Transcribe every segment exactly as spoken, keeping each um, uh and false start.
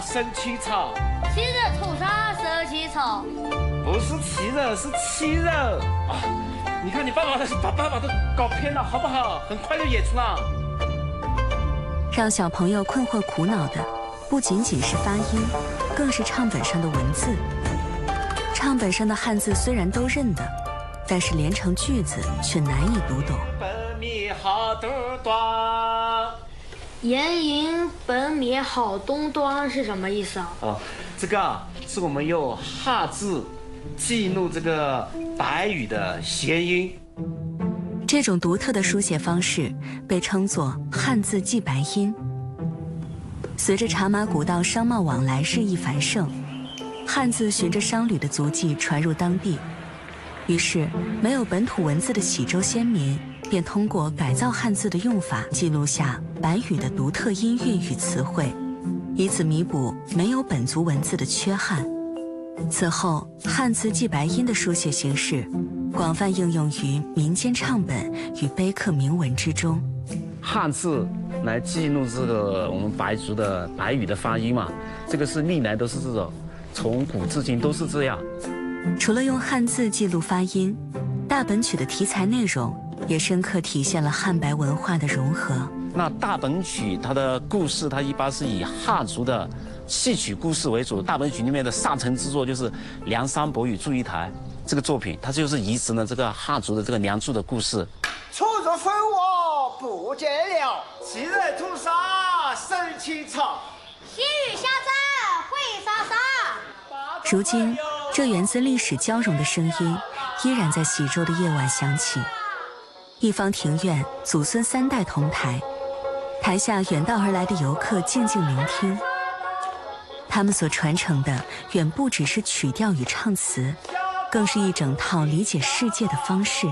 生起草。 七日屠杀蛇起草。 不是七日，是七日啊！你看你爸爸把爸爸都搞偏了，好不好？很快就演出了。 让小朋友困惑苦恼的，不仅仅是发音，更是唱本上的文字。唱本上的汉字虽然都认得，但是连成句子却难以读懂。 本米好东端， 炎营本米好东端是什么意思啊？ 哦，这个啊，是我们用汉字记录这个白语的谐音。 这种独特的书写方式被称作汉字记白音。随着茶马古道商贸往来日益繁盛，汉字循着商旅的足迹传入当地，于是没有本土文字的喜洲先民便通过改造汉字的用法，记录下白语的独特音韵与词汇，以此弥补没有本族文字的缺憾。此后，汉字记白音的书写形式广泛应用于民间唱本与碑刻铭文之中。 汉字来记录这个我们白族的白语的发音嘛，这个是历来都是这种，从古至今都是这样。 除了用汉字记录发音，大本曲的题材内容也深刻体现了汉白文化的融合。 那大本曲它的故事，它一般是以汉族的戏曲故事为主。大本曲里面的上乘之作就是《梁山伯与祝英台》这个作品，它就是移植了这个汉族的这个梁祝的故事。 处处分我不见了，昔日屠杀生青草， 细雨下山会沙沙。 如今，这源自历史交融的声音依然在喜洲的夜晚响起。一方庭院，祖孙三代同台，台下远道而来的游客静静聆听。他们所传承的远不只是曲调与唱词，更是一整套理解世界的方式。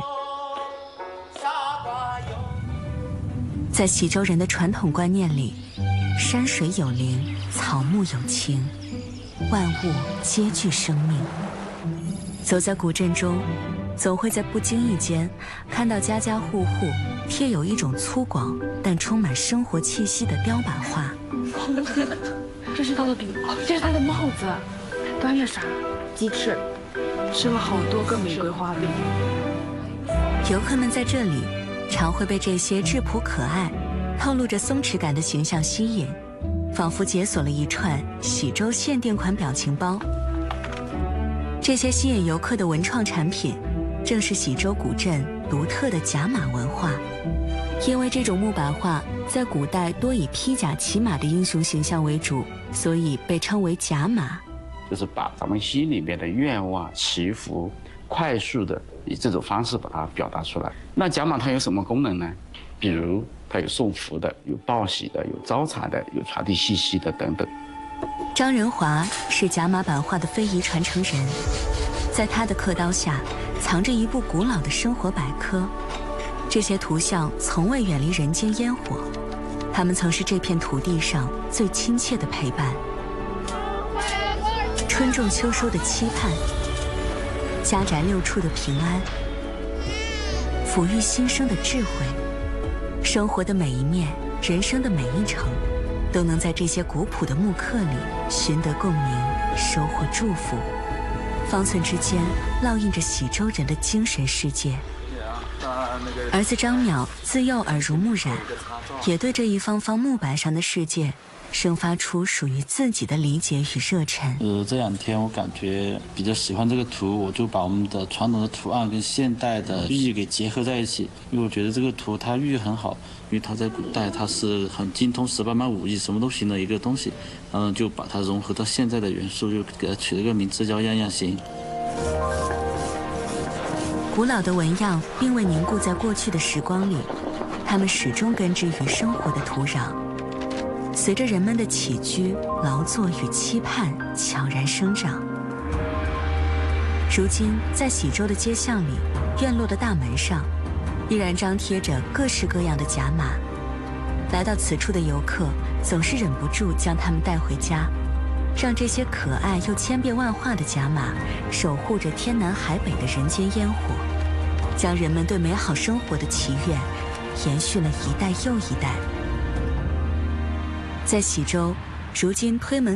在喜洲人的传统观念里，山水有灵，草木有情，万物皆具生命。走在古镇中，总会在不经意间看到家家户户贴有一种粗犷但充满生活气息的雕版画。 这是他的饼，这是他的帽子，端着啥？鸡翅，吃了好多个玫瑰花饼。 游客们在这里常会被这些质朴可爱、透露着松弛感的形象吸引，仿佛解锁了一串喜洲限定款表情包。这些吸引游客的文创产品，正是喜洲古镇独特的甲马文化。因为这种木板画在古代多以披甲骑马的英雄形象为主，所以被称为甲马。 就是把咱们心里面的愿望、祈福，快速的以这种方式把它表达出来。那甲马它有什么功能呢？比如它有送福的，有报喜的，有招财的，有传递信息的等等。 张仁华是甲马版画的非遗传承人，在他的刻刀下藏着一部古老的生活百科。这些图像从未远离人间烟火，他们曾是这片土地上最亲切的陪伴。春种秋收的期盼，家宅六处的平安，抚育新生的智慧，生活的每一面，人生的每一程，都能在这些古朴的木刻里寻得共鸣，收获祝福。方寸之间烙印着喜洲人的精神世界。儿子张淼自幼耳濡目染，也对这一方方木板上的世界生发出属于自己的理解与热忱。 呃，这两天我感觉比较喜欢这个图，我就把我们的传统的图案跟现代的寓意给结合在一起。因为我觉得这个图它寓意很好，因为它在古代它是很精通十八般武艺，什么都行的一个东西，然后就把它融合到现在的元素，就给它取了个名字叫样样行。 古老的纹样并未凝固在过去的时光里，它们始终根植于生活的土壤，随着人们的起居、劳作与期盼悄然生长。如今，在喜洲的街巷里，院落的大门上，依然张贴着各式各样的甲马。来到此处的游客总是忍不住将它们带回家，让这些可爱又千变万化的甲马守护着天南海北的人间烟火，将人们对美好生活的祈愿延续了一代又一代。在喜洲，如今推门